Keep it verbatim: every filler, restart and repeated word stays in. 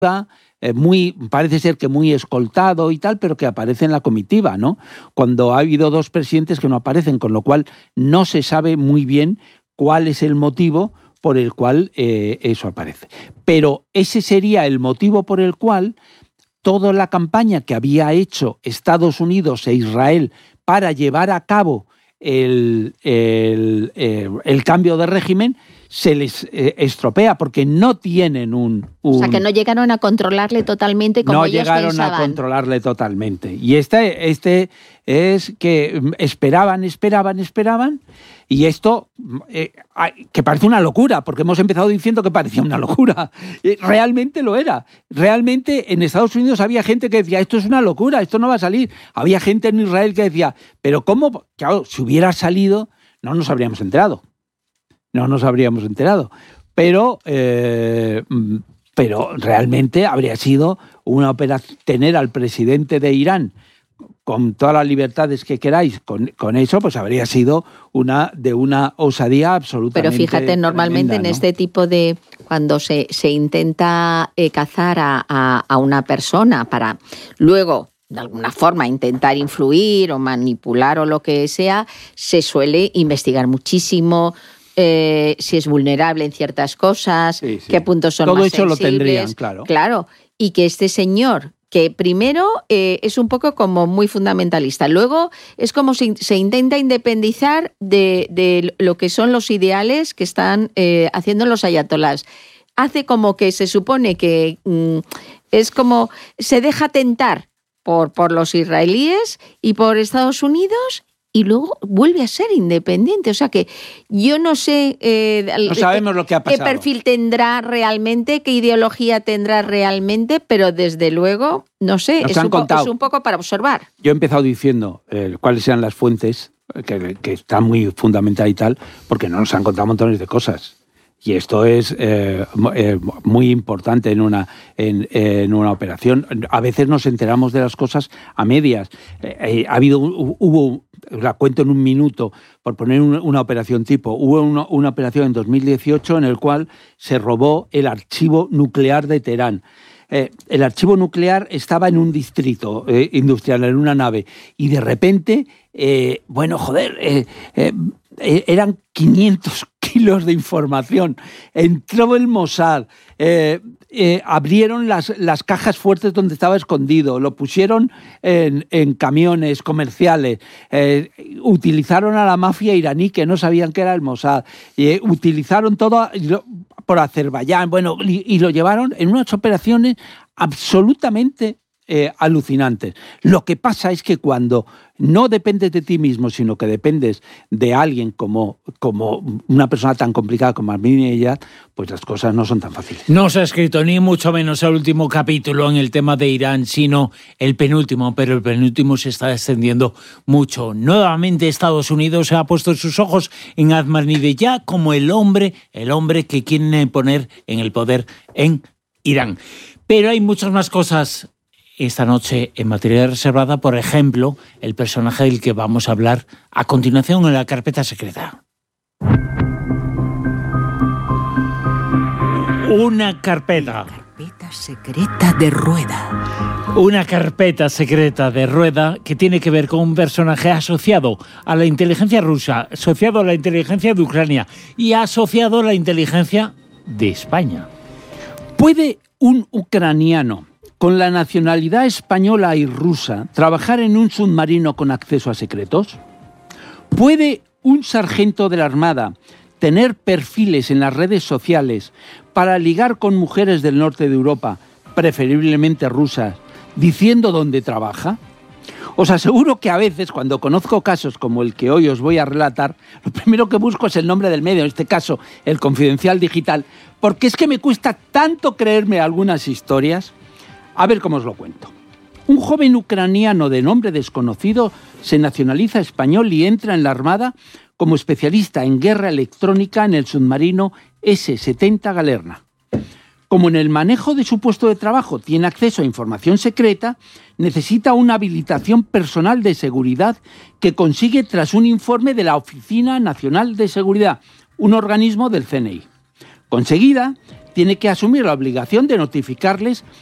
Eh, muy, parece ser que muy escoltado y tal, pero que aparece en la comitiva, ¿no? Cuando ha habido dos presidentes que no aparecen, con lo cual no se sabe muy bien cuál es el motivo por el cual eh, eso aparece. Pero ese sería el motivo por el cual toda la campaña que había hecho Estados Unidos e Israel para llevar a cabo el, el, el, el cambio de régimen se les eh, estropea porque no tienen un, un... O sea, que no llegaron a controlarle totalmente como no ellos pensaban. No llegaron a controlarle totalmente. Y este, este es que esperaban, esperaban, esperaban, y esto eh, que parece una locura, porque hemos empezado diciendo que parecía una locura. Realmente lo era. Realmente en Estados Unidos había gente que decía, esto es una locura, esto no va a salir. Había gente en Israel que decía, pero ¿cómo? Claro, si hubiera salido, no nos habríamos enterado. No nos habríamos enterado, pero, eh, pero realmente habría sido una operación, tener al presidente de Irán con todas las libertades que queráis, con, con eso, pues habría sido una de una osadía absolutamente. Pero fíjate, normalmente tremenda, ¿no? En este tipo de, cuando se, se intenta eh, cazar a, a, a una persona para luego de alguna forma intentar influir o manipular o lo que sea, se suele investigar muchísimo. Eh, si es vulnerable en ciertas cosas, sí, sí. Qué puntos son todo más eso sensibles. Lo tendrían, claro. Claro, y que este señor, que primero eh, es un poco como muy fundamentalista, luego es como si se intenta independizar de, de lo que son los ideales que están eh, haciendo los ayatolás. Hace como que se supone que mm, es como se deja tentar por, por los israelíes y por Estados Unidos, y luego vuelve a ser independiente. O sea que yo no sé eh, no sabemos lo que ha pasado. Qué perfil tendrá realmente, qué ideología tendrá realmente, pero desde luego, no sé, es un, po- es un poco para observar. Yo he empezado diciendo eh, cuáles sean las fuentes, que, que está muy fundamental y tal, porque no nos han contado montones de cosas. Y esto es eh, eh, muy importante en una, en, en una operación. A veces nos enteramos de las cosas a medias. Eh, eh, ha habido, hubo, la cuento en un minuto, por poner una, una operación tipo, hubo una, una operación en dos mil dieciocho en el cual se robó el archivo nuclear de Teherán. Eh, el archivo nuclear estaba en un distrito eh, industrial, en una nave, y de repente, eh, bueno, joder, eh, eh, eh, eran quinientos kilos de información. Entró el Mossad, eh, eh, abrieron las, las cajas fuertes donde estaba escondido, lo pusieron en, en camiones comerciales, eh, utilizaron a la mafia iraní que no sabían que era el Mossad, eh, utilizaron todo por Azerbaiyán, bueno, y, y lo llevaron en unas operaciones absolutamente eh, alucinantes. Lo que pasa es que cuando no dependes de ti mismo, sino que dependes de alguien como, como una persona tan complicada como Ahmadinejad, pues las cosas no son tan fáciles. No se ha escrito ni mucho menos el último capítulo en el tema de Irán, sino el penúltimo, pero el penúltimo se está extendiendo mucho. Nuevamente Estados Unidos se ha puesto sus ojos en Ahmadinejad como el hombre, el hombre que quieren poner en el poder en Irán. Pero hay muchas más cosas esta noche en materia reservada, por ejemplo, el personaje del que vamos a hablar a continuación en la carpeta secreta. Una carpeta. Carpeta secreta de Rueda. Una carpeta secreta de Rueda que tiene que ver con un personaje asociado a la inteligencia rusa, asociado a la inteligencia de Ucrania y asociado a la inteligencia de España. ¿Puede un ucraniano con la nacionalidad española y rusa trabajar en un submarino con acceso a secretos? ¿Puede un sargento de la Armada tener perfiles en las redes sociales para ligar con mujeres del norte de Europa, preferiblemente rusas, diciendo dónde trabaja? Os aseguro que a veces, cuando conozco casos como el que hoy os voy a relatar, lo primero que busco es el nombre del medio, en este caso, el Confidencial Digital, porque es que me cuesta tanto creerme algunas historias. A ver cómo os lo cuento. Un joven ucraniano de nombre desconocido se nacionaliza español y entra en la Armada como especialista en guerra electrónica en el submarino ese setenta Galerna. Como en el manejo de su puesto de trabajo tiene acceso a información secreta, necesita una habilitación personal de seguridad que consigue tras un informe de la Oficina Nacional de Seguridad, un organismo del C N I. Conseguida, tiene que asumir la obligación de notificarles